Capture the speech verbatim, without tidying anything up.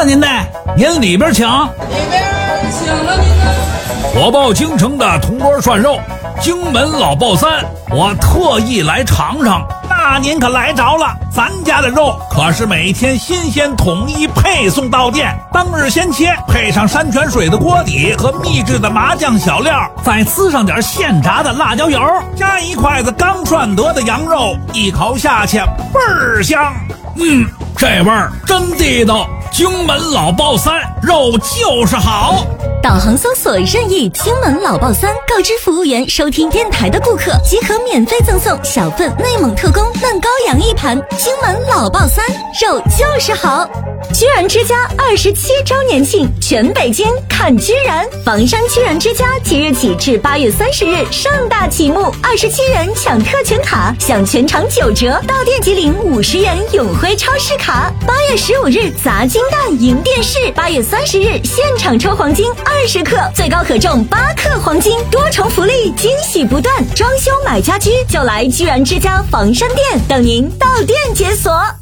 了您呢，您里边请。 里边请了您呢。 我报京城的铜锅涮肉，荆门老爆三，我特意来尝尝。那您可来着了，咱家的肉可是每天新鲜统一配送到店，当日先切，配上山泉水的锅底和秘制的麻酱小料，再滋上点现炸的辣椒油，加一筷子刚涮得的羊肉，一口下去倍儿香。嗯，这味儿真地道，荆门老爆三，肉就是好。 导航搜索任意荆门老爆三，告知服务员收听电台的顾客即可免费赠送小份内蒙特供嫩羔羊一盘。荆门老爆三，肉就是好。居然之家二十七周年庆，全北京看居然！房山居然之家即日起至八月三十日盛大启幕，二十七元抢特权卡，享全场九折，到店即领五十元永辉超市卡。八月十五日砸金蛋赢电视，八月三十日现场抽黄金二十克，最高可中八克黄金，多重福利，惊喜不断。装修买家居就来居然之家房山店，等您到店解锁。